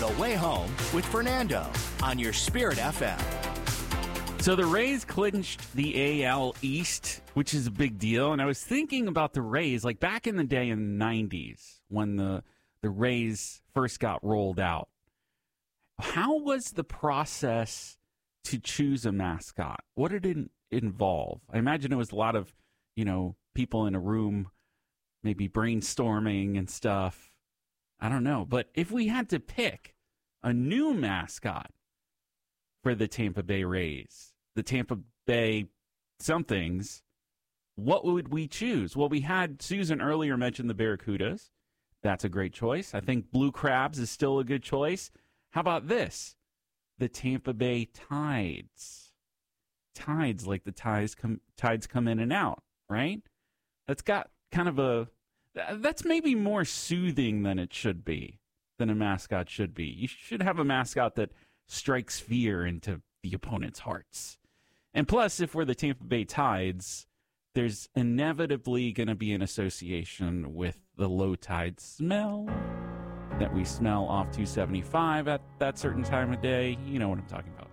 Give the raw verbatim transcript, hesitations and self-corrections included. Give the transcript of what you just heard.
The Way Home with Fernando on your Spirit F M. So the Rays clinched the A L East, which is a big deal. And I was thinking about the Rays, like back in the day in the nineties when the, the Rays first got rolled out. How was the process to choose a mascot? What did it involve? I imagine it was a lot of, you know, people in a room maybe brainstorming and stuff. I don't know. But if we had to pick a new mascot for the Tampa Bay Rays, the Tampa Bay somethings, what would we choose? Well, we had Susan earlier mention the Barracudas. That's a great choice. I think Blue Crabs is still a good choice. How about this? The Tampa Bay Tides. Tides, like the tides come, tides come in and out, right? That's got kind of a, that's maybe more soothing than it should be, than a mascot should be. You should have a mascot that strikes fear into the opponent's hearts. And plus, if we're the Tampa Bay Tides, there's inevitably going to be an association with the low tide smell that we smell off two seventy-five at that certain time of day. You know what I'm talking about.